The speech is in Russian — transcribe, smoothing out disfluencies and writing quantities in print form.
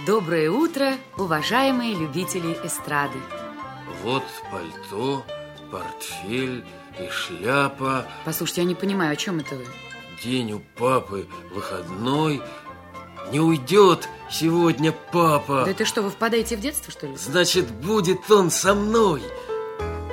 Доброе утро, уважаемые любители эстрады. Вот пальто, портфель и шляпа. Послушайте, я не понимаю, о чем это вы? День у папы выходной. Не уйдет сегодня папа. Да это что, вы впадаете в детство, что ли? Значит, будет он со мной.